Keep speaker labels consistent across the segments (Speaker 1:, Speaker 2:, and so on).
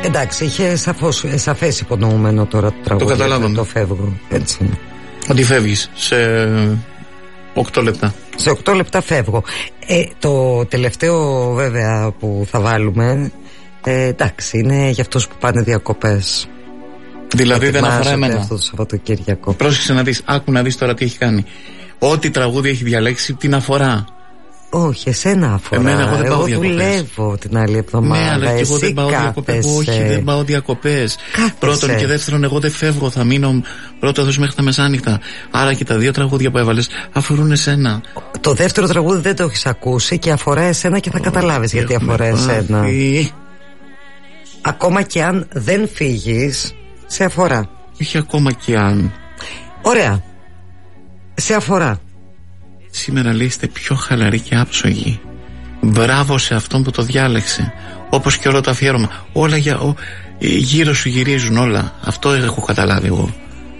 Speaker 1: Εντάξει, είχε σαφές υπονοούμενο τώρα το τραγούδι.
Speaker 2: Το καταλάβαμε.
Speaker 1: Το φεύγω, έτσι.
Speaker 2: Ότι φεύγεις σε 8 λεπτά.
Speaker 1: Σε 8 λεπτά φεύγω. Το τελευταίο βέβαια που θα βάλουμε, εντάξει, είναι για αυτούς που πάνε διακοπές.
Speaker 2: Δηλαδή δεν αφορά εμένα.
Speaker 1: Αυτό το Σαββατοκύριακο.
Speaker 2: Πρόσεξε να δεις, άκου να δεις τώρα τι έχει κάνει. Ό,τι τραγούδι έχει διαλέξει την αφορά.
Speaker 1: Όχι, εσένα αφορά.
Speaker 2: Εμένα, εγώ δεν πάω διακοπές.
Speaker 1: Δουλεύω την άλλη εβδομάδα.
Speaker 2: Ναι, αλλά και εγώ δεν πάω διακοπές. Όχι, δεν πάω διακοπές. Πρώτον και δεύτερον, εγώ δεν φεύγω. Θα μείνω πρώτο εδώ μέχρι τα μεσάνυχτα. Άρα και τα 2 τραγούδια που έβαλες αφορούν εσένα.
Speaker 1: Το δεύτερο τραγούδι δεν το έχεις ακούσει και αφορά εσένα και θα καταλάβεις γιατί αφορά εσένα. Ακόμα και αν δεν φύγεις, σε αφορά.
Speaker 2: Όχι ακόμα και αν.
Speaker 1: Ωραία. Σε αφορά.
Speaker 2: Σήμερα λέει είστε πιο χαλαροί και άψογοι. Μπράβο σε αυτόν που το διάλεξε. Όπως και όλο το αφιέρωμα. Όλα γύρω σου γυρίζουν όλα. Αυτό έχω καταλάβει εγώ.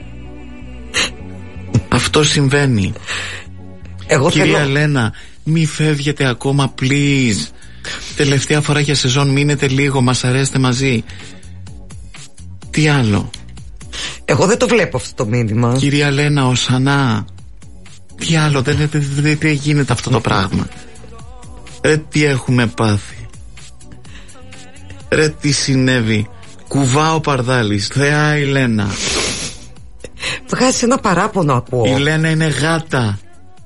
Speaker 2: Αυτό συμβαίνει. Κυρία Λένα, μη φεύγετε ακόμα please. Τελευταία φορά για σεζόν, μείνετε λίγο. Μας αρέστε μαζί. Τι άλλο?
Speaker 1: Εγώ δεν το βλέπω αυτό το μήνυμα.
Speaker 2: Κυρία Λένα, οσανά. Τι άλλο, δεν γίνεται αυτό το πράγμα. Ρε τι έχουμε πάθει. Ρε τι συνέβη. Κουβά ο Παρδάλης. Θεά η Λένα.
Speaker 1: Βγάζεις ένα παράπονο, ακούω.
Speaker 2: Η Λένα είναι γάτα.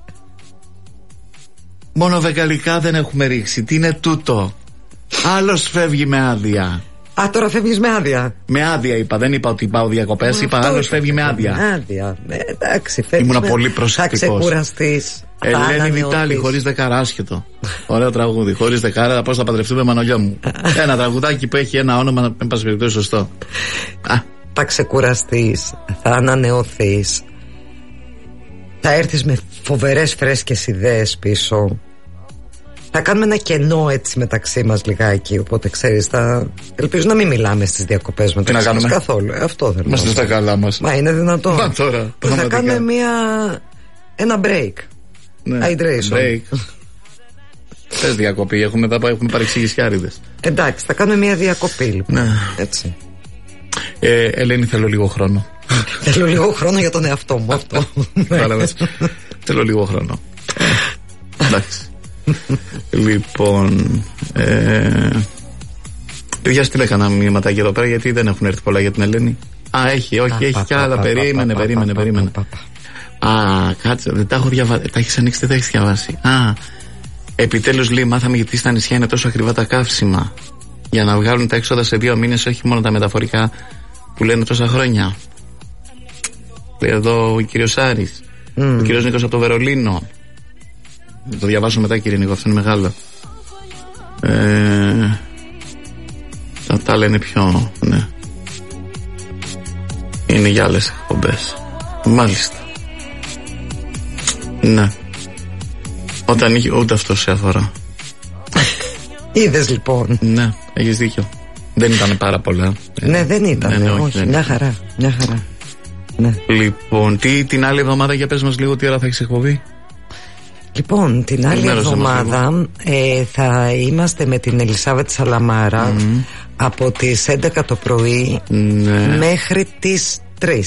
Speaker 2: Μόνο βεγγαλικά δεν έχουμε ρίξει. Τι είναι τούτο? Άλλος φεύγει με άδεια.
Speaker 1: Α, τώρα φεύγεις με άδεια.
Speaker 2: Με άδεια είπα, δεν είπα ότι πάω διακοπές. Είπα άλλος φεύγει με άδεια.
Speaker 1: Άδεια, εντάξει, φεύγεις.
Speaker 2: Ήμουνα πολύ προσεκτικός.
Speaker 1: Θα ξεκουραστείς.
Speaker 2: Ελένη Βιτάλη, χωρίς δεκάρα, άσχετο. Ωραίο τραγούδι. Χωρίς δεκάρα, πώς θα παντρευτούμε, Μανολιό μου. Ένα τραγουδάκι που έχει ένα όνομα, εν πάση περιπτώσει, σωστό.
Speaker 1: Θα ξεκουραστείς, θα ανανεωθείς. Θα έρθεις με φοβερές φρέσκες ιδέες πίσω. Θα κάνουμε ένα κενό έτσι μεταξύ μας λιγάκι. Οπότε ξέρεις, ελπίζω να μην μιλάμε στις διακοπές μεταξύ μας καθόλου. Αυτό θέλω.
Speaker 2: Είμαστε στα καλά μας.
Speaker 1: Μα είναι δυνατόν?
Speaker 2: Μα τώρα.
Speaker 1: Θα κάνουμε ένα break.
Speaker 2: Ναι.
Speaker 1: Hydration.
Speaker 2: Break. Θες διακοπή, έχουμε παρεξηγησιάριδες.
Speaker 1: Εντάξει, θα κάνουμε μια διακοπή λοιπόν.
Speaker 2: Ναι.
Speaker 1: Έτσι.
Speaker 2: Ελένη, θέλω λίγο χρόνο.
Speaker 1: Θέλω λίγο χρόνο για τον εαυτό μου. Αυτό.
Speaker 2: Θέλω λίγο χρόνο. Εντάξει. Λοιπόν, παιδιά, στείλε κανένα μηνύματάκι εδώ πέρα, γιατί δεν έχουν έρθει πολλά για την Ελένη. Όχι, έχει κι άλλα. Περίμενε. Κάτσε, δεν τα έχω διαβάσει. Τα έχεις ανοίξει, δεν τα έχεις διαβάσει. Επιτέλους, λέει, μάθαμε γιατί στα νησιά είναι τόσο ακριβά τα καύσιμα. Για να βγάλουν τα έξοδα σε 2 μήνες, όχι μόνο τα μεταφορικά που λένε τόσα χρόνια. Λέει εδώ ο κύριος Άρης, ο κύριος Νίκος από το Βερολίνο. Θα το διαβάσω μετά, κύριε Νίκο, αυτό είναι μεγάλο. Τα λένε πιο, ναι. Είναι για άλλες εκπομπές. Μάλιστα. Ναι. Όταν είχε, ούτε αυτό σε αφορά.
Speaker 1: Είδες λοιπόν.
Speaker 2: Ναι, έχεις δίκιο. Δεν ήταν πάρα πολλά.
Speaker 1: Ναι, δεν ήταν.
Speaker 2: Ναι,
Speaker 1: όχι, μια χαρά. Ναι.
Speaker 2: Λοιπόν, την άλλη εβδομάδα, για πες μας λίγο τι ώρα θα έχεις εκπομπή.
Speaker 1: Λοιπόν, την άλλη εβδομάδα θα είμαστε με την Ελισάβετ Σαλαμάρα από τις 11 το πρωί μέχρι τις 3.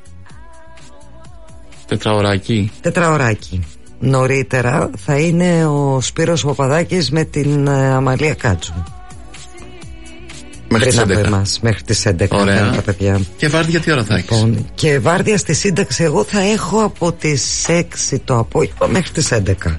Speaker 1: Τετραωράκι. Νωρίτερα θα είναι ο Σπύρος Παπαδάκης με την Αμαλία Κάτσου.
Speaker 2: Μέχρι τις 11.
Speaker 1: Μέχρι τις 11.
Speaker 2: Ωραία.
Speaker 1: Τα παιδιά.
Speaker 2: Και βάρδια τι ώρα θα έχεις?
Speaker 1: Λοιπόν, και βάρδια στη σύνταξη εγώ θα έχω από τις 6 το απόγευμα μέχρι τις 11.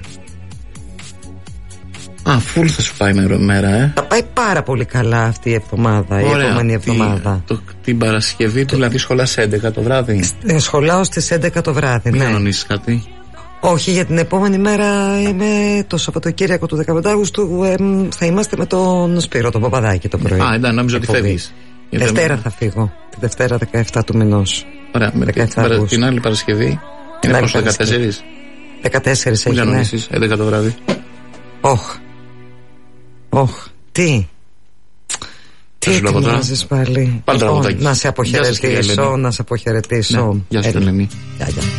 Speaker 2: Φουλ θα σου πάει μέρα,
Speaker 1: Θα πάει πάρα πολύ καλά αυτή η εβδομάδα. Η επόμενη εβδομάδα.
Speaker 2: Την Παρασκευή, δηλαδή σχολάς 11 το βράδυ?
Speaker 1: Σχολάω στις 11 το βράδυ, ναι.
Speaker 2: Δεν κανονίσεις κάτι?
Speaker 1: Όχι, για την επόμενη μέρα είμαι το Σαββατοκύριακο του 15 Αύγουστου. Θα είμαστε με τον Σπύρο, τον Παπαδάκη το πρωί.
Speaker 2: Εντάξει, νόμιζα ότι φεύγεις.
Speaker 1: Δευτέρα θα φύγω. Τη Δευτέρα 17 του μηνός.
Speaker 2: Ωραία, την άλλη Παρασκευή. Είναι προς 14.
Speaker 1: 14
Speaker 2: έχει, ναι. 11 το βράδυ.
Speaker 1: Τι ετοιμάζεις πάλι?
Speaker 2: Πάλι τραγουδάκι.
Speaker 1: Να σε αποχαιρετήσω.
Speaker 2: Γεια σου, Ελένη.
Speaker 1: Γεια σου, Ελένη.